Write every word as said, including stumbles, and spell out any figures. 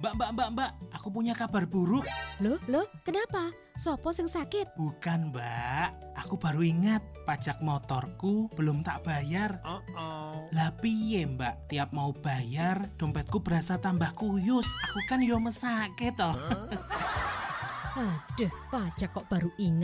Mbak, mbak, mbak, mbak, aku punya kabar buruk. Loh, loh, kenapa? Sopo sing sakit? Bukan, mbak. Aku baru ingat, pajak motorku belum tak bayar. Uh-oh. Lah piye, mbak? Tiap mau bayar, dompetku berasa tambah kuyus. Aku kan yo mesake toh. Aduh, pajak kok baru ingat.